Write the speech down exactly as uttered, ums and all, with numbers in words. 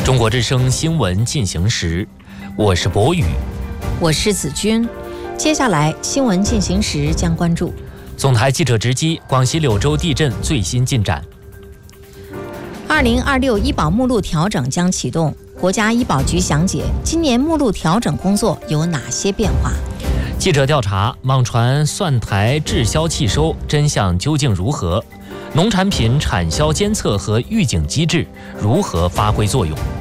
中国之声新闻进行时，我是博宇， 我是子君。接下来新闻进行时将关注总台记者直击广西柳州地震最新进展。 二零二六医保目录调整将启动，国家医保局详解今年目录调整工作有哪些变化。 记者调查网传蒜台滞销弃收真相究竟如何？农产品产销监测和预警机制如何发挥作用？